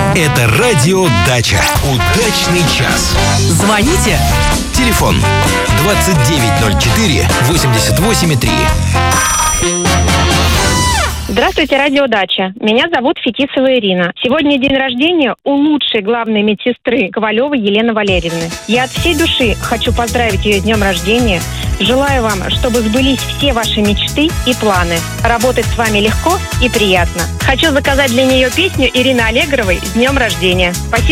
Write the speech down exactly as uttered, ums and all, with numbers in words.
Это радио «Дача». Удачный час. Звоните. Телефон двадцать девять ноль четыре восемьдесят восемь три. Здравствуйте, радио «Дача». Меня зовут Фетисова Ирина. Сегодня день рождения у лучшей главной медсестры Ковалевой Елены Валерьевны. Я от всей души хочу поздравить ее с днем рождения. Желаю вам, чтобы сбылись все ваши мечты и планы. Работать с вами легко и приятно. Хочу заказать для нее песню Ирины Аллегровой «С днем рождения». Спасибо.